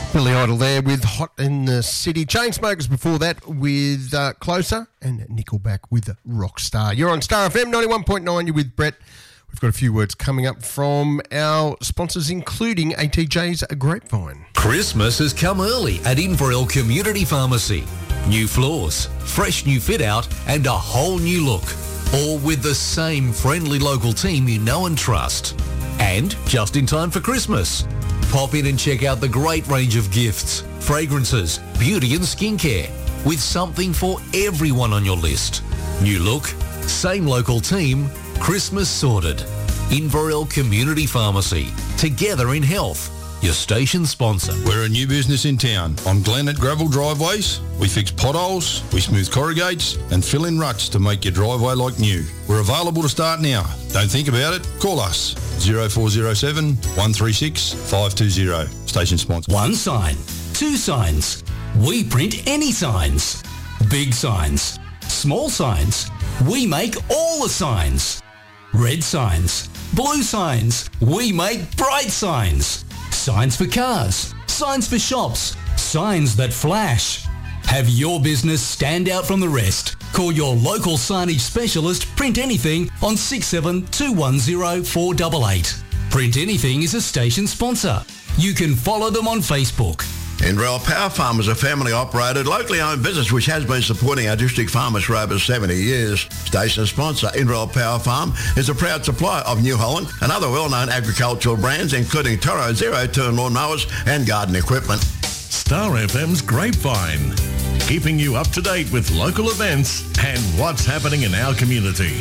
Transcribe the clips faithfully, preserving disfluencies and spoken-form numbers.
Billy Idol there with Hot in the City. Chainsmokers before that with uh, Closer, and Nickelback with Rockstar. You're on Star F M ninety-one point nine. You're with Brett. We've got a few words coming up from our sponsors, including A T J's Grapevine. Christmas has come early at Inverell Community Pharmacy. New floors, fresh new fit out, and a whole new look. All with the same friendly local team you know and trust. And just in time for Christmas. Pop in and check out the great range of gifts, fragrances, beauty and skincare, with something for everyone on your list. New look, same local team, Christmas sorted. Inverell Community Pharmacy, together in health. Your station sponsor. We're a new business in town. On Glennet Gravel Driveways, we fix potholes, we smooth corrugates and fill in ruts to make your driveway like new. We're available to start now. Don't think about it. Call us. oh four oh seven, one three six, five two oh. Station sponsor. One sign. Two signs. We print any signs. Big signs. Small signs. We make all the signs. Red signs. Blue signs. We make bright signs. Signs for cars, signs for shops, signs that flash. Have your business stand out from the rest. Call your local signage specialist, Print Anything, on six seven two one zero four eight eight. Print Anything is a station sponsor. You can follow them on Facebook. Inverell Power Farm is a family-operated, locally owned business which has been supporting our district farmers for over seventy years. Station sponsor Inverell Power Farm is a proud supplier of New Holland and other well-known agricultural brands, including Toro zero-turn lawnmowers and garden equipment. Star F M's Grapevine, keeping you up to date with local events and what's happening in our community.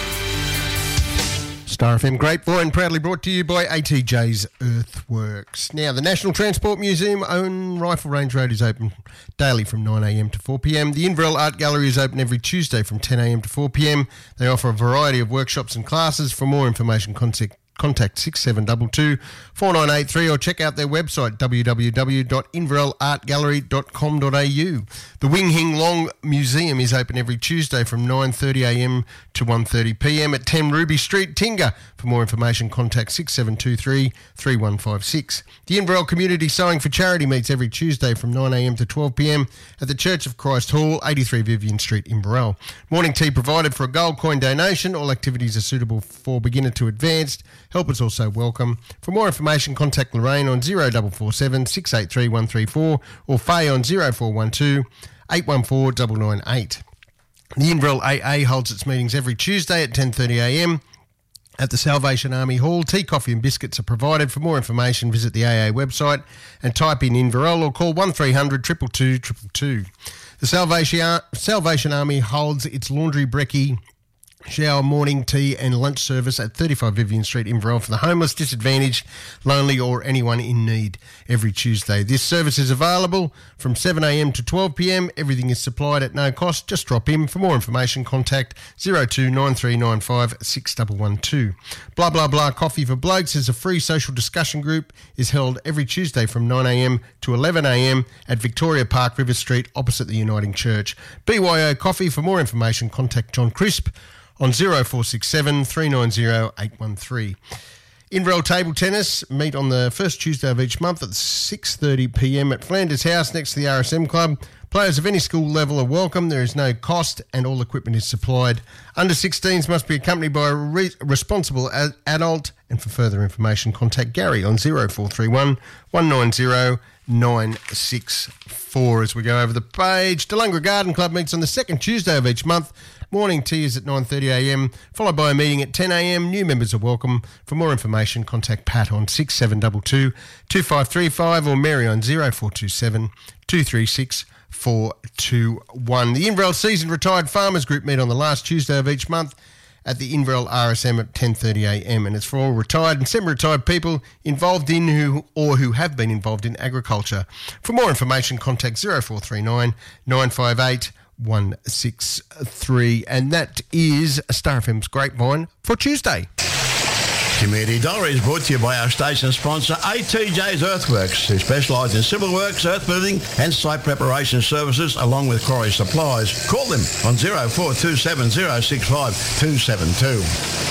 Star F M Grapevine, proudly brought to you by A T J's Earthworks. Now, the National Transport Museum on Rifle Range Road is open daily from nine a m to four p m. The Inverell Art Gallery is open every Tuesday from ten a m to four p m. They offer a variety of workshops and classes. For more information, contact Contact six seven two two, four nine eight three or check out their website w w w dot inverell art gallery dot com dot a u. The Wing Hing Long Museum is open every Tuesday from nine thirty a m to one thirty p m at ten Ruby Street, Tinga. For more information, contact six seven two three, three one five six. The Inverell Community Sewing for Charity meets every Tuesday from nine a m to twelve p m at the Church of Christ Hall, eighty-three Vivian Street, Inverell. Morning tea provided for a gold coin donation. All activities are suitable for beginner to advanced. Help is also welcome. For more information, contact Lorraine on zero four four seven, six eight three, one three four or Faye on zero four one two, eight one four nine nine eight. The Inverell A A holds its meetings every Tuesday at ten thirty a m at the Salvation Army Hall. Tea, coffee and biscuits are provided. For more information, visit the A A website and type in Inverell or call one three hundred, two two two, two two two. The Salvation, Salvation Army holds its laundry, brekkie, shower, morning tea and lunch service at thirty-five Vivian Street, Inverell, for the homeless, disadvantaged, lonely or anyone in need every Tuesday. This service is available from seven a m to twelve p m. Everything is supplied at no cost. Just drop in. For more information, contact zero two nine three nine five six one one two. Blah Blah Blah Coffee for Blokes is a free social discussion group, is held every Tuesday from nine a m to eleven a m at Victoria Park, River Street, opposite the Uniting Church. B Y O Coffee. For more information, contact John Crisp on zero four six seven, three nine zero, eight one three. Inverell Table Tennis meet on the first Tuesday of each month at six thirty p m at Flanders House next to the R S M Club. Players of any school level are welcome. There is no cost and all equipment is supplied. Under sixteens must be accompanied by a re- responsible a- adult. And for further information, contact Gary on zero four three one, one nine zero, nine six four. As we go over the page, Delungra Garden Club meets on the second Tuesday of each month. Morning tea is at nine thirty a m, followed by a meeting at ten a m. New members are welcome. For more information, contact Pat on six seven two two, two five three five or Mary on zero four two seven, two three six, four two one. The Inverell Seasoned Retired Farmers Group meet on the last Tuesday of each month at the Inverell R S M at ten thirty a m, and it's for all retired and semi-retired people involved in who or who have been involved in agriculture. For more information, contact zero four three nine, nine five eight, one six three, and that is Star F M's Grapevine for Tuesday. Community Diary is brought to you by our station sponsor A T J's Earthworks, who specialise in civil works, earth moving and site preparation services along with quarry supplies. Call them on zero four two seven, zero six five, two seven two.